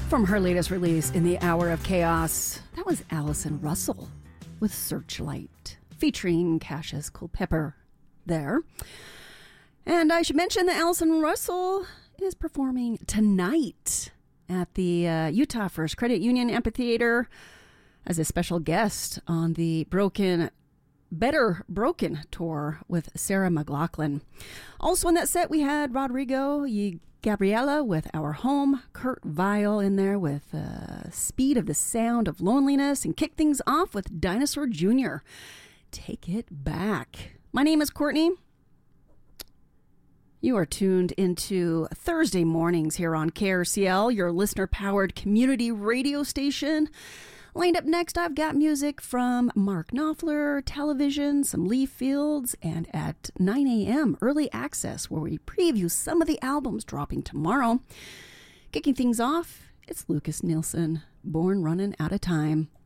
From her latest release, In the Hour of Chaos, that was Allison Russell with Searchlight, featuring Cassius Culpepper there. And I should mention that Allison Russell is performing tonight at the Utah First Credit Union Amphitheater as a special guest on the Better Broken tour with Sarah McLachlan. Also in that set, we had Rodrigo Gabriela with Our Home, Kurt Vile in there with Speed of the Sound of Loneliness, and kick things off with Dinosaur Jr. Take It Back. My name is Courtney. You are tuned into Thursday mornings here on KRCL, your listener-powered community radio station. Lined up next, I've got music from Mark Knopfler, Television, some Leaf Fields, and at 9 a.m., Early Access, where we preview some of the albums dropping tomorrow. Kicking things off, it's Lucas Nielsen, Born Running Out of Time.